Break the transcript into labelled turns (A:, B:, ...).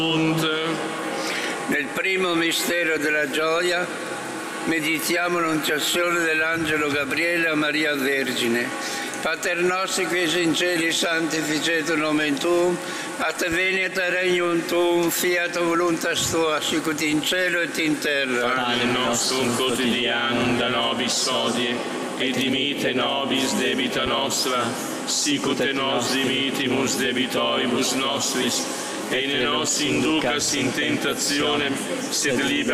A: Nel primo mistero della gioia meditiamo l'annunciazione dell'angelo Gabriele a Maria Vergine. Pater nostro qui es in cieli, sanctificetur nomen tuum, at veniet regnum tuum, fiat voluntas tua, sicut in cielo et in terra.
B: Pane nostrum quotidianum da nobis hodie, et dimitte nobis debita nostra, sicut et nos dimittimus debitoibus nostris, et ne nos inducas in tentationem, sed libera